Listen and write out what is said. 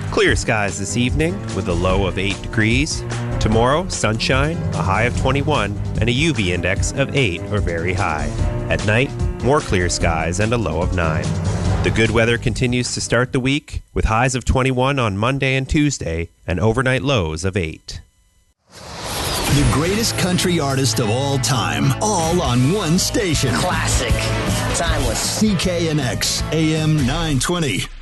Clear skies this evening with a low of 8 degrees. Tomorrow, sunshine, a high of 21, and a UV index of 8 or very high. At night, more clear skies and a low of 9. The good weather continues to start the week with highs of 21 on Monday and Tuesday and overnight lows of 8. The greatest country artist of all time, all on one station. Classic. Timeless. CKNX, AM 920.